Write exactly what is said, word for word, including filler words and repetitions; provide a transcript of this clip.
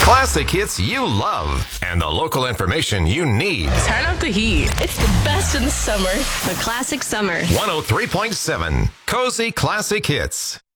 classic hits you love and the local information you need. Turn up the heat. It's the best in the summer. The Classic Summer. one oh three point seven Cozy Classic Hits.